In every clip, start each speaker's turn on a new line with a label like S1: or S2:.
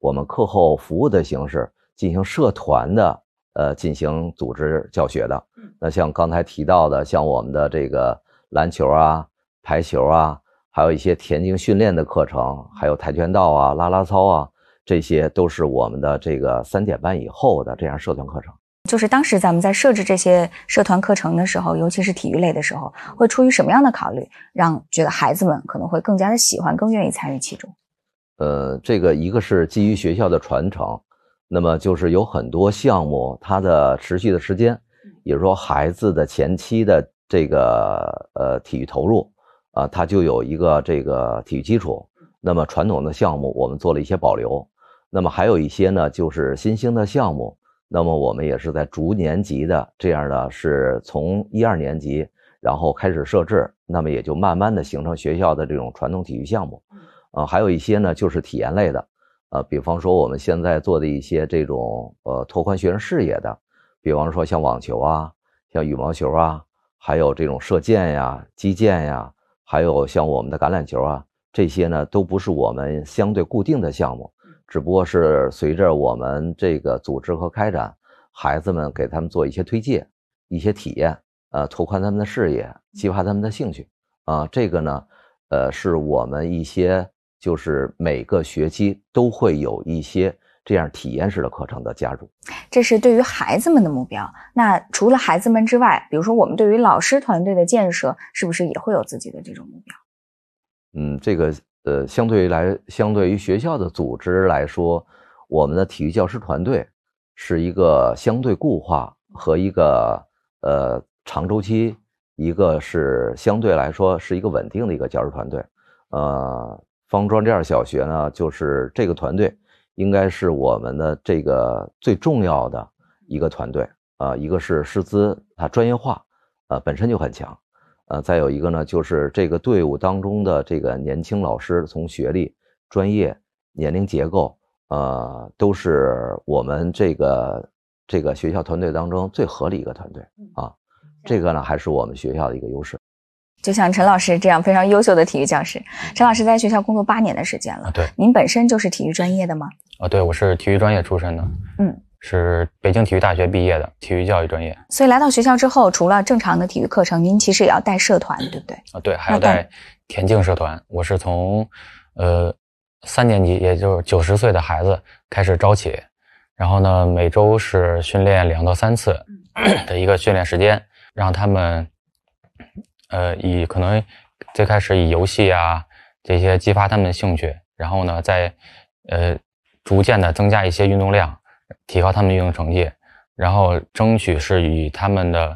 S1: 我们课后服务的形式进行社团的进行组织教学的。那像刚才提到的，像我们的这个篮球啊、排球啊，还有一些田径训练的课程，还有跆拳道啊、啦啦操啊，这些都是我们的这个3点半以后的这样社团课程。
S2: 就是当时咱们在设置这些社团课程的时候，尤其是体育类的时候，会出于什么样的考虑，让觉得孩子们可能会更加的喜欢，更愿意参与其中？
S1: 这个一个是基于学校的传承，那么就是有很多项目它的持续的时间，也就是说孩子的前期的这个体育投入啊，它就有一个这个体育基础。那么传统的项目我们做了一些保留，那么还有一些呢就是新兴的项目，那么我们也是在逐年级的这样的，是从1、2年级然后开始设置，那么也就慢慢的形成学校的这种传统体育项目。还有一些呢就是体验类的，比方说我们现在做的一些这种拓宽学生视野的，比方说像网球啊、像羽毛球啊，还有这种射箭呀、击剑呀，还有像我们的橄榄球啊，这些呢都不是我们相对固定的项目，只不过是随着我们这个组织和开展，孩子们给他们做一些推介、一些体验，拓宽他们的视野，激发他们的兴趣这个呢，是我们一些就是每个学期都会有一些这样体验式的课程的加入。
S2: 这是对于孩子们的目标。那除了孩子们之外，比如说我们对于老师团队的建设，是不是也会有自己的这种目标？
S1: 这个相对于学校的组织来说，我们的体育教师团队是一个相对固化和一个长周期，一个是相对来说是一个稳定的一个教师团队。方庄店小学呢，就是这个团队应该是我们的这个最重要的一个团队一个是师资它专业化本身就很强。再有一个呢，就是这个队伍当中的这个年轻老师，从学历、专业、年龄结构，都是我们这个学校团队当中最合理一个团队这个呢，还是我们学校的一个优势。
S2: 就像陈老师这样非常优秀的体育教师，陈老师在学校工作8年的时间了。
S3: 对，
S2: 您本身就是体育专业的吗？
S3: 对，我是体育专业出身的。是北京体育大学毕业的，体育教育专业。
S2: 所以来到学校之后，除了正常的体育课程，您其实也要带社团，对不对？
S3: 对，还要带田径社团。我是从3年级，也就是90岁的孩子开始招起，然后呢，每周是训练2到3次的一个训练时间，让他们以可能最开始以游戏啊这些激发他们的兴趣，然后呢，再逐渐的增加一些运动量，提高他们的运动成绩，然后争取是以他们的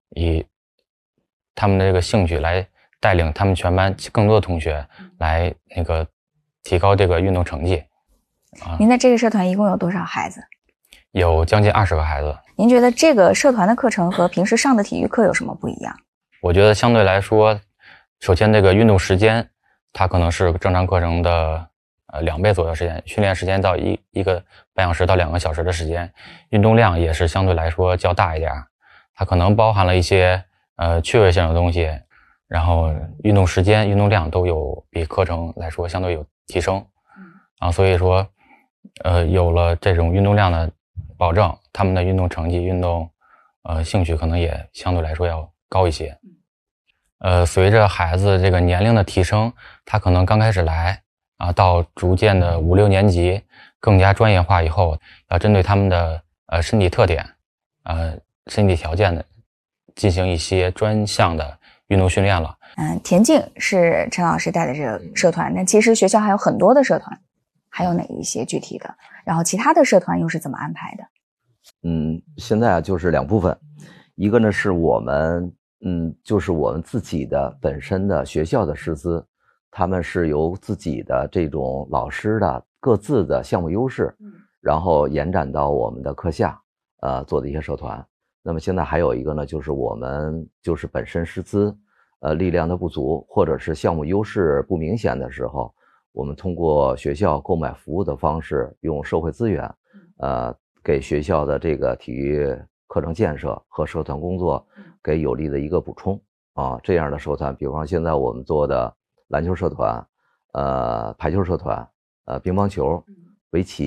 S3: 这个兴趣来带领他们全班更多的同学来提高这个运动成绩。
S2: 您在这个社团一共有多少孩子？
S3: 有将近20个孩子。
S2: 您觉得这个社团的课程和平时上的体育课有什么不一样？
S3: 我觉得相对来说，首先这个运动时间它可能是正常课程的2倍左右时间，训练时间到一个半小时到2个小时的时间，运动量也是相对来说较大一点，它可能包含了一些趣味性的东西，然后运动时间、运动量都有比课程来说相对有提升所以说有了这种运动量的保证，他们的运动成绩、运动兴趣可能也相对来说要高一些。随着孩子这个年龄的提升，他可能刚开始来到逐渐的5、6年级更加专业化以后，要针对他们的身体特点、身体条件的进行一些专项的运动训练了。
S2: 田径是陈老师带的这个社团，那其实学校还有很多的社团，还有哪一些具体的？然后其他的社团又是怎么安排的？
S1: 现在就是2部分，一个呢是我们就是我们自己的本身的学校的师资，他们是由自己的这种老师的各自的项目优势，然后延展到我们的课下做的一些社团。那么现在还有一个呢，就是我们就是本身师资力量的不足，或者是项目优势不明显的时候，我们通过学校购买服务的方式，用社会资源给学校的这个体育课程建设和社团工作给有力的一个补充这样的社团，比方现在我们做的篮球社团、排球社团、乒乓球、围棋。